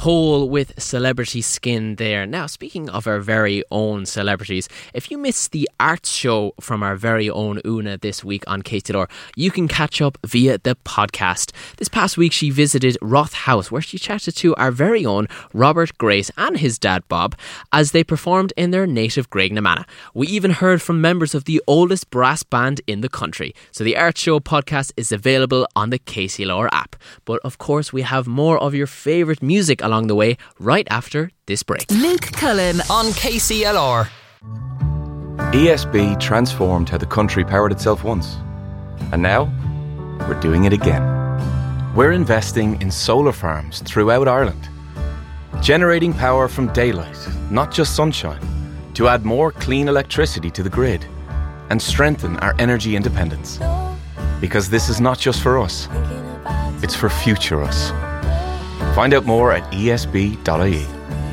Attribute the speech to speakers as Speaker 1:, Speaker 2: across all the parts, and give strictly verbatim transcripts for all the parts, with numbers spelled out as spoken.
Speaker 1: Hole with Celebrity Skin there. Now, speaking of our very own celebrities, if you missed the arts show from our very own Una this week on K T L R, you can catch up via the podcast. This past week, she visited Roth House, where she chatted to our very own Robert Grace and his dad Bob as they performed in their native Graignamanagh. We even heard from members of the oldest brass band in the country. So the Art Show podcast is available on the K C L R app. But of course, we have more of your favourite music along the way right after this break.
Speaker 2: Luke Cullen on K C L R.
Speaker 3: E S B transformed how the country powered itself once. And now, we're doing it again. We're investing in solar farms throughout Ireland, generating power from daylight, not just sunshine, to add more clean electricity to the grid and strengthen our energy independence. Because this is not just for us, it's for future us. Find out more at e s b dot i e.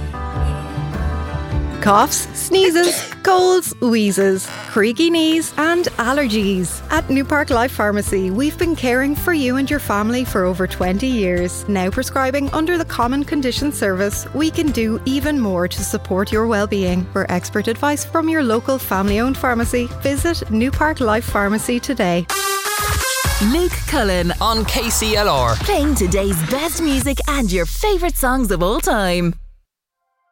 Speaker 4: Coughs, sneezes, colds, wheezes, creaky knees and allergies. At New Park Life Pharmacy, we've been caring for you and your family for over twenty years. Now prescribing under the Common Condition Service, we can do even more to support your well-being. For expert advice from your local family-owned pharmacy, visit New Park Life Pharmacy today.
Speaker 2: Luke Cullen on K C L R.
Speaker 5: Playing today's best music and your favourite songs of all time.